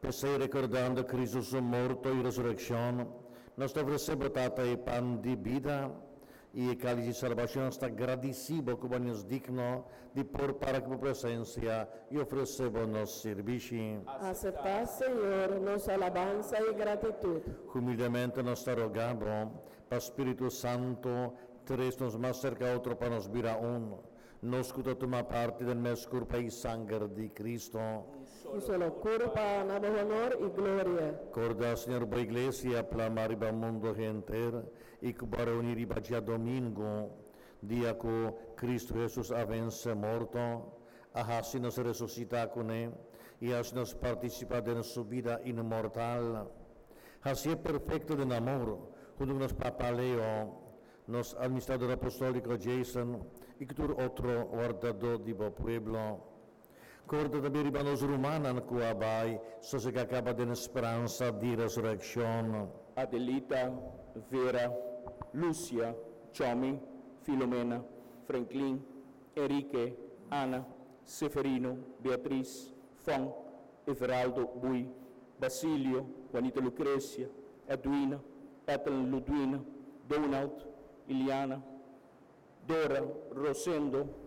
que sei ricordando Cristo su morto e resurrección, nos te ofrecemos tata e pan de vida e cálice de salvación, está agradecido como nos digno de por para tu presencia e oferecemos nos servici. Aceptar, Senhor, nossa alabanza e gratitud. Humildemente nos te rogamos, para Espíritu Santo, tres nos más cerca a otro para nos vir aún. Nos cuida toma parte del mes cuerpo y sangre de Cristo. Un solo culpa, nada honor y gloria. Corda, Señor, para iglesia, para el mundo entero, y para unir y para domingo, día que Cristo Jesús ha vencido muerto, así nos resucita con él, y así nos participa de su vida inmortal. Así es perfecto de amor, junto con los Papa Leo, nos administrador apostólico Jason, y otro guardador del pueblo. Corda também para nos romanos que abai, só se acaba de esperança de ressurreição. Adelita, Vera, Lúcia, Chomi, Filomena, Franklin, Enrique, Ana, Seferino, Beatriz, Fon, Everaldo, Bui, Basilio, Juanita Lucrecia, Edwina, Ethel Ludwina, Donald, Iliana, Dora, Rosendo,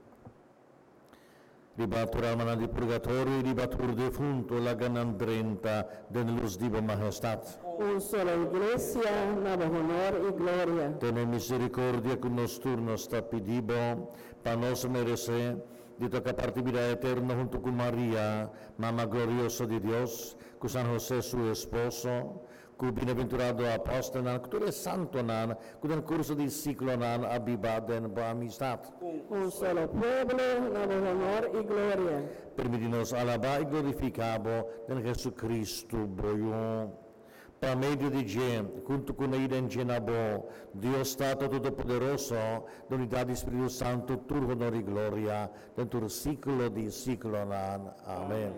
Ribatur almana di purgatorio, ribatur defunto, la ganandrenta de luz diva majestad. Un solo iglesia, nada honor y gloria. Ten misericordia con nos turnos sta pedibo, para nos merecer, de tocar parte vida eterna junto con María, Mamá gloriosa de Dios, con San José su esposo, con bienaventurado apóstol, con todo el santo, con el curso del ciclo, avivado en boa amistad. Un solo pueblo, nada honor y gloria. Permite-nos alabar e glorificamos em Jesucristo, boião. Para meio de gente, junto com a identidade boa, Deus Tato Todo-Poderoso, da unidade do Espírito Santo, tudo honor e glória, dentro do ciclo de ciclo. Amém.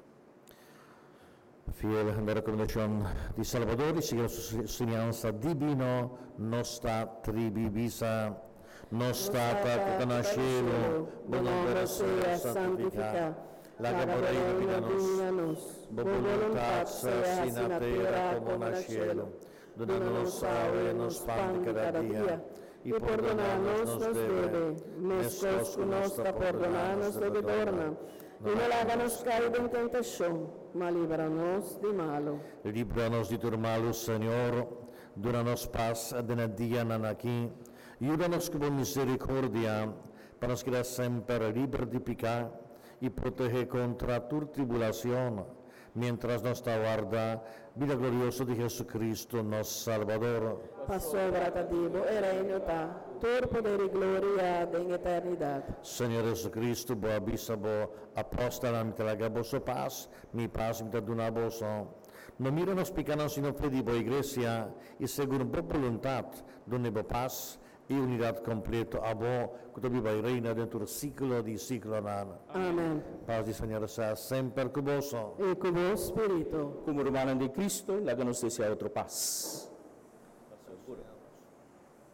Fiel en la recomendación de Salvador y sigue su enseñanza divino, nostra tribivisa, nostra que nascelo, bonamente sea santificada, la caporei divinanos, voluntad sea sin la tierra como en el cielo, donándonos ahora nos pan de cada día, y perdonarnos nos debe, mescos que nostra perdonarnos devedorna, E não haga-nos cair em tentação, mas livra-nos de malo. Líbranos de todo mal, Senhor, dona-nos paz de dia aqui, ajuda-nos com misericórdia, para nos quedar sempre livres de pecar e proteger contra toda tribulação, mientras nos aguarda vida gloriosa de Jesucristo, nosso Salvador. Passou gratativo e reino tá, todo poder e glória em eternidade. Senhor Jesucristo, boa bisa, boa apóstola, me traga vossa paz, mi paz me dá vossa. Não mira nos pecados, sino pedi boa igreja, e segundo boa vontade, done boa paz e unidade completa a boa, que tu vai reina dentro do ciclo de ciclo. Amém. Paz do Senhor seja sempre com vós. E com o Espírito. como hermanos de Cristo, háganos desear otra paz.